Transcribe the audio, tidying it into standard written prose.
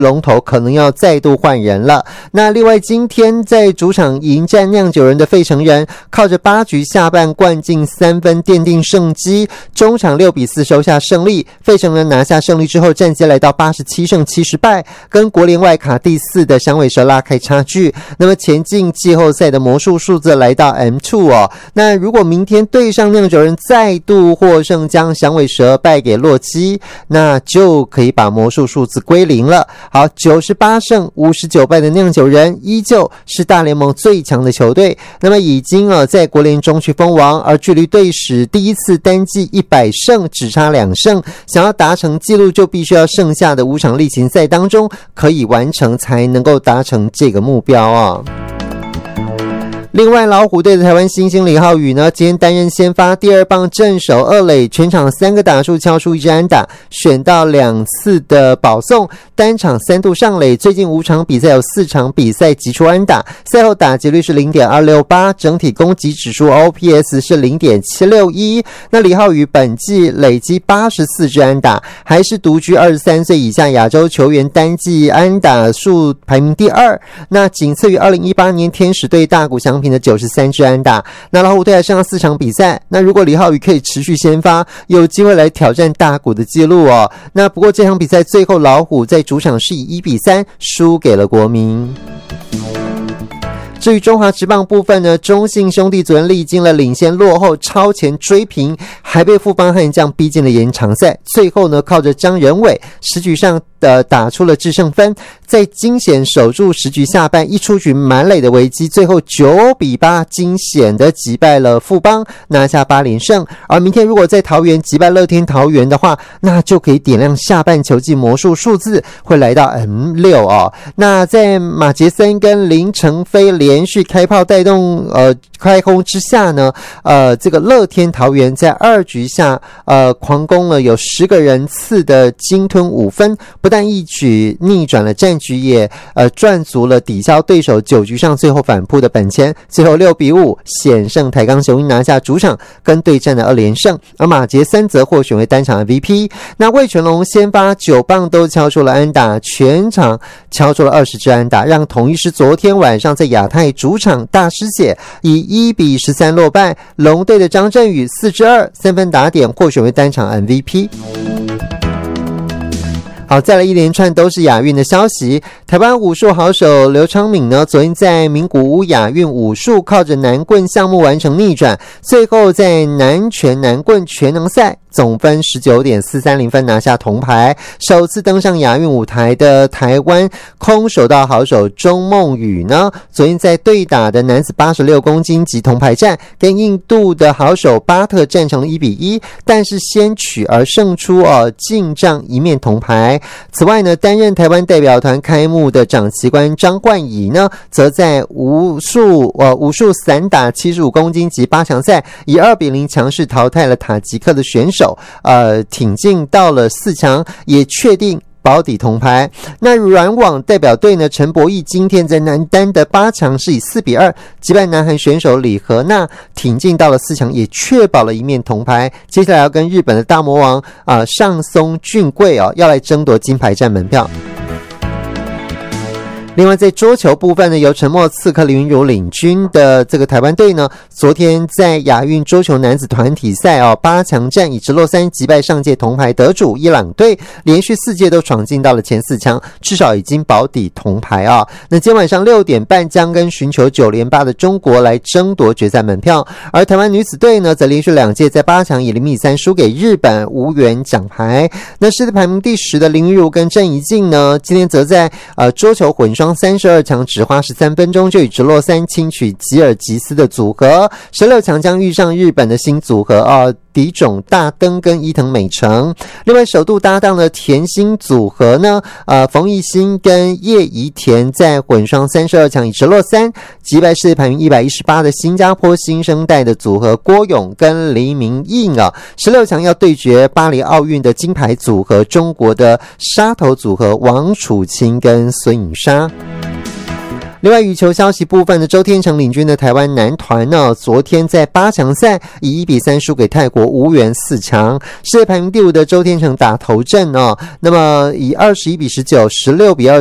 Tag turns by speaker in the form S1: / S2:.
S1: 龙头可能要再度换人了。那另外今天在主场迎战酿酒人的费城人，靠着8局下半灌进3分奠定胜机，中场6-4收下胜利。费城人拿下胜利之后，战绩来到87胜70败，跟国联外卡第4的响尾蛇拉开差距。那么前进季后赛的魔术数字来到 M2 哦。那如果明天对上酿酒人再度获胜，将响尾蛇败给洛基，那就可以把魔术数字归零了。好，98胜59败的酿酒人依旧是大联盟最强的球队，那么已经在国联中区封王，而距离队史第一次单季100胜只差2胜，想要达成纪录就必须要剩下的5场例行赛当中可以完成，才能够达成这个目标啊。另外老虎队的台湾新星李浩宇呢，今天担任先发第2棒正手2垒，全场3个打数敲出1支安打，选到2次的保送，单场3度上垒，最近5场比赛有4场比赛击出安打，赛后打击率是 0.268， 整体攻击指数 OPS 是 0.761。 那李浩宇本季累积84支安打，还是独居23岁以下亚洲球员单季安打数排名第2，那仅次于2018年天使队大谷翔平的93支安打。那老虎队还剩下4场比赛，那如果李浩宇可以持续先发，有机会来挑战大谷的纪录哦。那不过这场比赛最后老虎在主场是以1-3输给了国民。至于中华职棒部分呢，中信兄弟昨天历经了领先落后超前追平，还被富邦悍将逼进了延长赛，最后呢靠着张仁伟10局上打出了制胜分，在惊险守住10局下半一出局满垒的危机，最后9-8惊险的击败了富邦，拿下8连胜。而明天如果在桃园击败乐天桃园的话，那就可以点亮下半球季魔术数字会来到 M6 哦。那在马杰森跟林承飞连续开炮带动开轰之下呢，这个乐天桃园在2局下狂攻了有10个人次的鲸吞5分，不但一举逆转了战局，也赚足了抵消对手9局上最后反扑的本钱，最后6-5险胜台钢雄鹰，拿下主场跟对战的2连胜。而马杰森则获选为单场 MVP。 那魏全龙先发9棒都敲出了安打，全场敲出了20支安打，让统一狮昨天晚上在亚太主场大失血，以1-13落败。龙队的张振宇4支2 3分打点，获选为单场 MVP。好，再来一连串都是亚运的消息。台湾武术好手刘昌敏呢，昨天在名古屋亚运武术靠着男棍项目完成逆转，最后在男拳男棍全能赛总分 19.430 分拿下铜牌，首次登上亚运舞台的台湾空手道好手钟梦宇呢，昨天在对打的男子86公斤级铜牌战，跟印度的好手巴特战成了1-1，但是先取而胜出进账一面铜牌。此外呢，担任台湾代表团开幕的长旗官张冠仪呢，则在武术散打75公斤级8强赛以2-0强势淘汰了塔吉克的选手，挺进到了4强，也确定保底铜牌。那软网代表队呢，陈博弈今天在男单的8强是以4-2击败南韩选手李和娜，挺进到了4强，也确保了一面铜牌。接下来要跟日本的大魔王上松俊贵要来争夺金牌战门票。另外在桌球部分呢，由陈默刺客李云儒领军的这个台湾队呢，昨天在亚运桌球男子团体赛8强战以直落3击败上届铜牌得主伊朗队，连续4届都闯进到了前4强，至少已经保底铜牌啊。那今天晚上6点半将跟寻求9连霸的中国来争夺决赛门票。而台湾女子队呢，则连续2届在8强以0-3输给日本，无缘奖牌。那世界排名第10的林云儒跟郑怡静呢，今天则在桌球混双32强只花13分钟就以直落3轻取吉尔吉斯的组合，16强将遇上日本的新组合迪种大登跟伊藤美诚。另外首度搭档的甜心组合呢，冯艺昕跟叶怡田在混双32强以直落3击败世界排名118的新加坡新生代的组合郭勇跟黎明映16强要对决巴黎奥运的金牌组合中国的沙头组合王楚钦跟孙颖莎。 另外羽球消息部分的，周天成领军的台湾男团呢，昨天在8强赛以1-3输给泰国，无缘4强。世界排名第5的周天成打头阵哦，那么以21-19、16-2